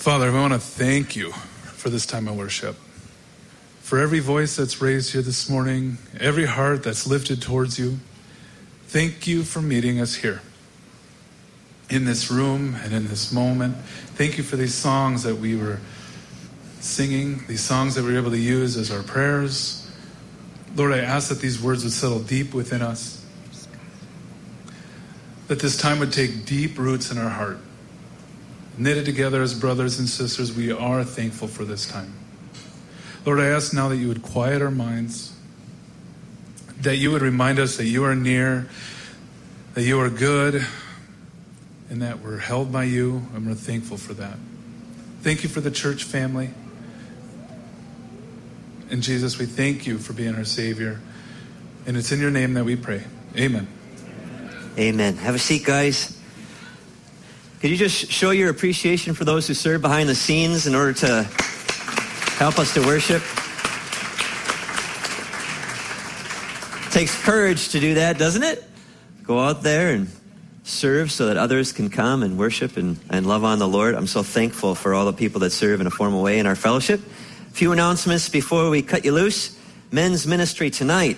Father, we want to thank you for this time of worship. For every voice that's raised here this morning, every heart that's lifted towards you, thank you for meeting us here in this room and in this moment. Thank you for these songs that we were singing, these songs that we were able to use as our prayers. Lord, I ask that these words would settle deep within us, that this time would take deep roots in our heart. Knitted together as brothers and sisters, we are thankful for this time. Lord, I ask now that you would quiet our minds, that you would remind us that you are near, that you are good, and that we're held by you, and we're thankful for that. Thank you for the church family. And Jesus, we thank you for being our Savior. And it's in your name that we pray. Amen. Amen. Have a seat, guys. Could you just show your appreciation for those who serve behind the scenes in order to help us to worship? It takes courage to do that, doesn't it? Go out there and serve so that others can come and worship and love on the Lord. I'm so thankful for all the people that serve in a formal way in our fellowship. A few announcements before we cut you loose. Men's ministry tonight,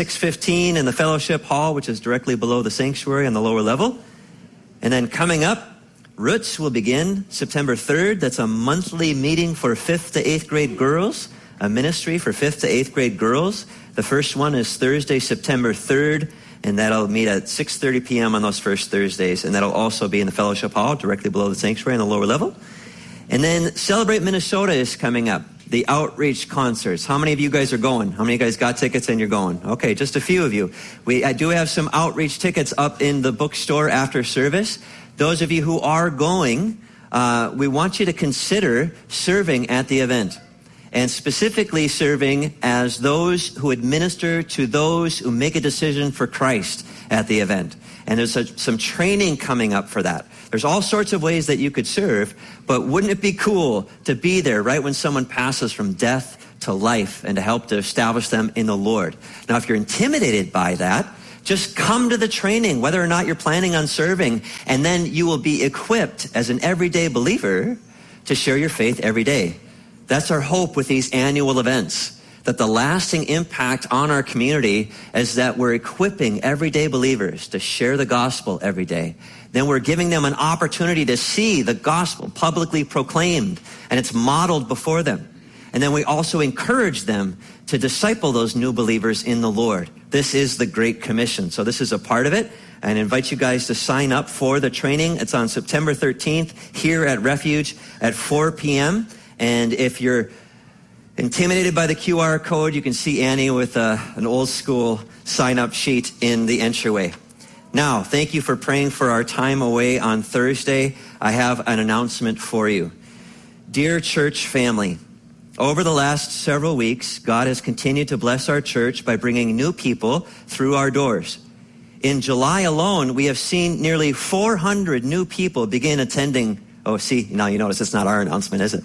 6:15 in the fellowship hall, which is directly below the sanctuary on the lower level. And then coming up, Roots will begin September 3rd. That's a monthly meeting for 5th to 8th grade girls, a ministry for 5th to 8th grade girls. The first one is Thursday, September 3rd, and that'll meet at 6:30 p.m. on those first Thursdays, and that'll also be in the fellowship hall directly below the sanctuary on the lower level. And then Celebrate Minnesota is coming up, the outreach concerts. How many of you guys are going? How many of you guys got tickets and you're going? Okay, just a few of you. I do have some outreach tickets up in the bookstore after service. Those of you who are going, we want you to consider serving at the event, and specifically serving as those who administer to those who make a decision for Christ at the event. And there's some training coming up for that. There's all sorts of ways that you could serve, but wouldn't it be cool to be there right when someone passes from death to life and to help to establish them in the Lord? Now, if you're intimidated by that, just come to the training, whether or not you're planning on serving, and then you will be equipped as an everyday believer to share your faith every day. That's our hope with these annual events, that the lasting impact on our community is that we're equipping everyday believers to share the gospel every day. Then we're giving them an opportunity to see the gospel publicly proclaimed, and it's modeled before them. And then we also encourage them to disciple those new believers in the Lord. This is the Great Commission. So this is a part of it. And I invite you guys to sign up for the training. It's on September 13th here at Refuge at 4 p.m. And if you're intimidated by the QR code, you can see Annie with an old school sign-up sheet in the entryway. Now, thank you for praying for our time away on Thursday. I have an announcement for you. Dear church family, over the last several weeks, God has continued to bless our church by bringing new people through our doors. In July alone, we have seen nearly 400 new people begin attending. Oh, see, now you notice it's not our announcement, is it?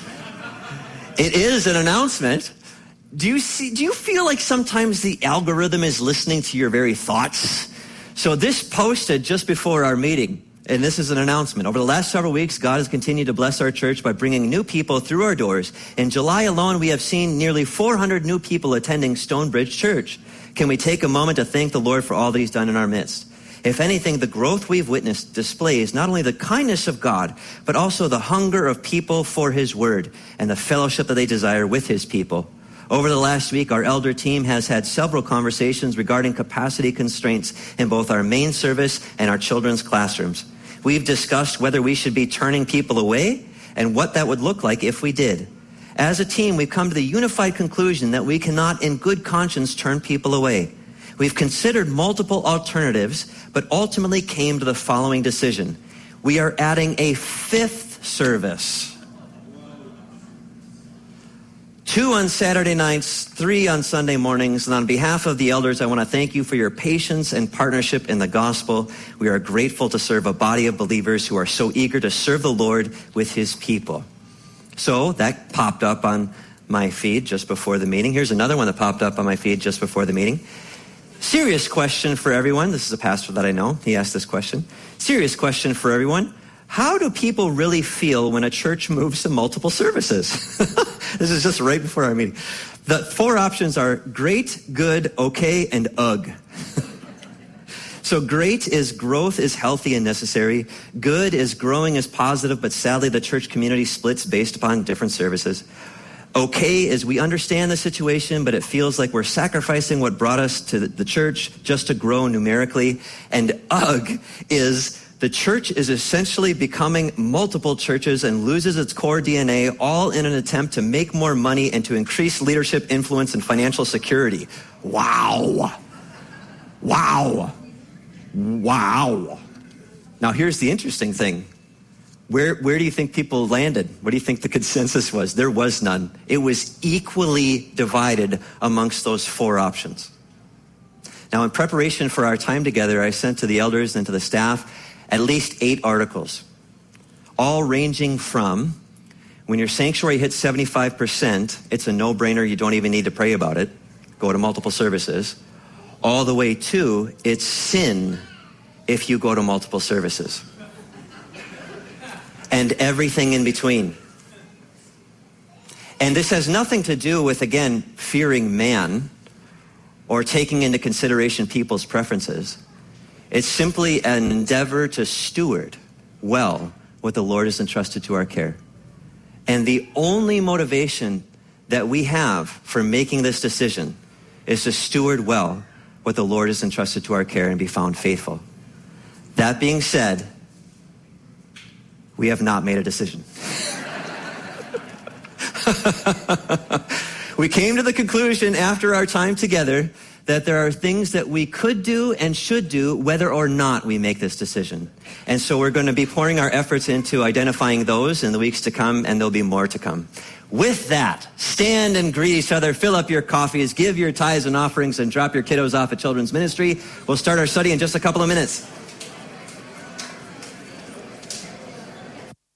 It is an announcement. Do you feel like sometimes the algorithm is listening to your very thoughts? So this posted just before our meeting, and this is an announcement. Over the last several weeks, God has continued to bless our church by bringing new people through our doors. In July alone, we have seen nearly 400 new people attending Stonebridge Church. Can we take a moment to thank the Lord for all that he's done in our midst? If anything, the growth we've witnessed displays not only the kindness of God, but also the hunger of people for his word and the fellowship that they desire with his people. Over the last week, our elder team has had several conversations regarding capacity constraints in both our main service and our children's classrooms. We've discussed whether we should be turning people away and what that would look like if we did. As a team, we've come to the unified conclusion that we cannot in good conscience turn people away. We've considered multiple alternatives, but ultimately came to the following decision. We are adding a 5th service. 2 on Saturday nights, 3 on Sunday mornings. And on behalf of the elders, I want to thank you for your patience and partnership in the gospel. We are grateful to serve a body of believers who are so eager to serve the Lord with his people. So that popped up on my feed just before the meeting. Here's another one that popped up on my feed just before the meeting. Serious question for everyone. This is a pastor that I know. He asked this question. Serious question for everyone. how do people really feel when a church moves to multiple services? This is just right before our meeting. The 4 options are great, good, okay, and ugh. So great is growth is healthy and necessary. Good is growing is positive, but sadly the church community splits based upon different services. Okay is we understand the situation, but it feels like we're sacrificing what brought us to the church just to grow numerically. And ugh is the church is essentially becoming multiple churches and loses its core DNA, all in an attempt to make more money and to increase leadership influence and financial security. Wow. Wow. Wow. Now here's the interesting thing. Where do you think people landed? What do you think the consensus was? There was none. It was equally divided amongst those 4 options. Now in preparation for our time together, I sent to the elders and to the staff at least 8 articles, all ranging from when your sanctuary hits 75%, it's a no-brainer, you don't even need to pray about it, go to multiple services, all the way to it's sin if you go to multiple services. And everything in between. And this has nothing to do with, again, fearing man or taking into consideration people's preferences. It's simply an endeavor to steward well what the Lord has entrusted to our care. And the only motivation that we have for making this decision is to steward well what the Lord has entrusted to our care and be found faithful. That being said, we have not made a decision. We came to the conclusion after our time together that there are things that we could do and should do whether or not we make this decision. And so we're going to be pouring our efforts into identifying those in the weeks to come, and there'll be more to come. With that, stand and greet each other, fill up your coffees, give your tithes and offerings, and drop your kiddos off at Children's Ministry. We'll start our study in just a couple of minutes.